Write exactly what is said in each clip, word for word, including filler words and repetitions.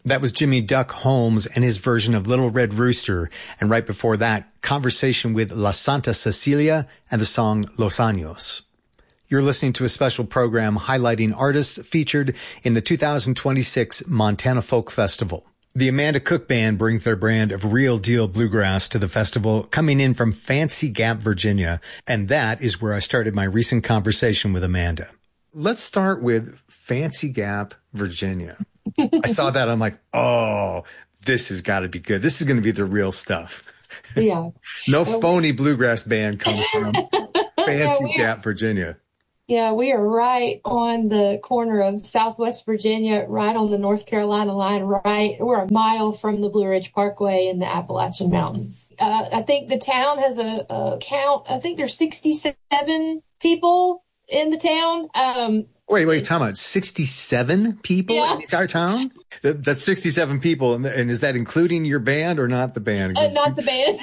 That was Jimmy Duck Holmes and his version of Little Red Rooster. And right before that, conversation with La Santa Cecilia and the song Los Años. You're listening to a special program highlighting artists featured in the two thousand twenty-six Montana Folk Festival. The Amanda Cook Band brings their brand of real deal bluegrass to the festival, coming in from Fancy Gap, Virginia. And that is where I started my recent conversation with Amanda. Let's start with Fancy Gap, Virginia. I saw that. I'm like, oh, this has got to be good. This is going to be the real stuff. Yeah. No phony bluegrass band comes from Fancy yeah, Gap, Virginia. Yeah, we are right on the corner of Southwest Virginia, right on the North Carolina line, right. We're a mile from the Blue Ridge Parkway in the Appalachian Mountains. Uh, I think the town has a, a count. I think there's sixty-seven people in the town. Um, Wait, wait, time out. sixty-seven people yeah. in the entire town? That, that's sixty-seven people. And, and is that including your band or not the band? Uh, not the band.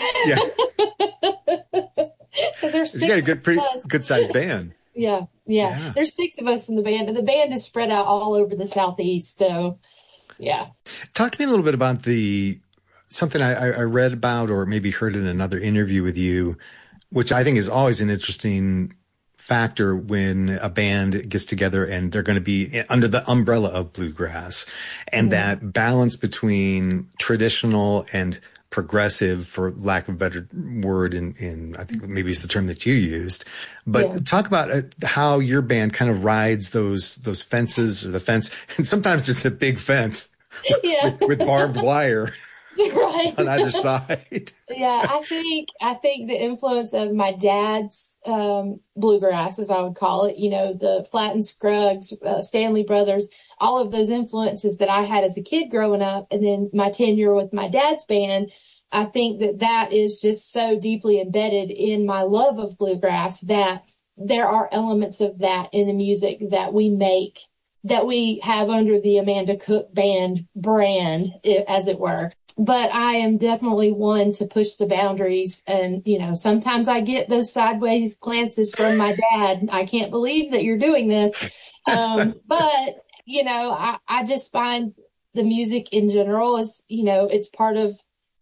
Yeah. Because there's six you got a good, pretty of us. good sized band. Yeah, yeah, yeah. There's six of us in the band, and the band is spread out all over the Southeast. So, yeah. Talk to me a little bit about the something I, I read about or maybe heard in another interview with you, which I think is always an interesting factor when a band gets together and they're going to be under the umbrella of bluegrass, and mm-hmm. that balance between traditional and progressive, for lack of a better word, in, in I think maybe it's the term that you used. But yeah. talk about uh, how your band kind of rides those those fences or the fence, and sometimes it's a big fence yeah. with, with barbed wire. Right. On either side. Yeah, I think I think the influence of my dad's um, bluegrass, as I would call it, you know, the Flatt and Scruggs, uh, Stanley Brothers, all of those influences that I had as a kid growing up, and then my tenure with my dad's band, I think that that is just so deeply embedded in my love of bluegrass that there are elements of that in the music that we make, that we have under the Amanda Cook Band brand, as it were. But I am definitely one to push the boundaries. And, you know, sometimes I get those sideways glances from my dad. I can't believe that you're doing this. Um, but, you know, I, I just find the music in general is, you know, it's part of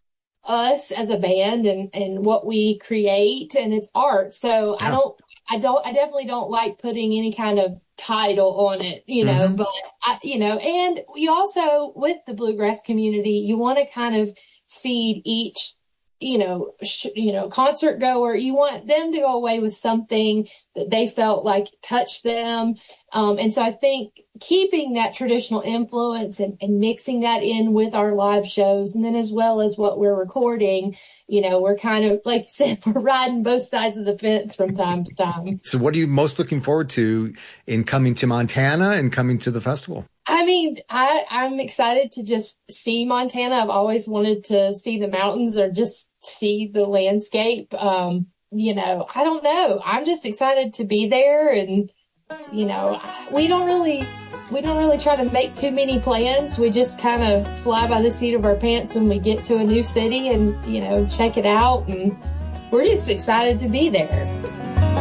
us as a band and, and what we create, and it's art. So yeah. I don't, I don't, I definitely don't like putting any kind of title on it, you know, mm-hmm. but I, you know, and we also, with the bluegrass community, you want to kind of feed each, you know, sh- you know, concert goer, you want them to go away with something that they felt like touched them. Um, and so I think keeping that traditional influence and, and mixing that in with our live shows, and then as well as what we're recording, you know, we're kind of, like you said, we're riding both sides of the fence from time to time. So what are you most looking forward to in coming to Montana and coming to the festival? I mean, I, I'm excited to just see Montana. I've always wanted to see the mountains or just see the landscape. Um, you know, I don't know. I'm just excited to be there. And, you know, we don't really, we don't really try to make too many plans. We just kind of fly by the seat of our pants when we get to a new city and, you know, check it out. And we're just excited to be there.